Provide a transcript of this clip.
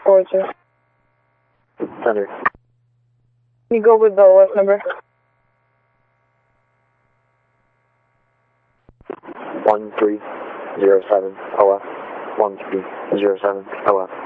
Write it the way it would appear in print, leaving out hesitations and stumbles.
42. Thunder. Can you go with the left number? 1307 OF. 1307 OF.